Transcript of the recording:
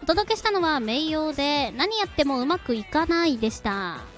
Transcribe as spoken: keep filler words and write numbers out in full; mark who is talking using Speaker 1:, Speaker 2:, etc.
Speaker 1: 届けしたのは名誉で何やってもうまくいかないでした。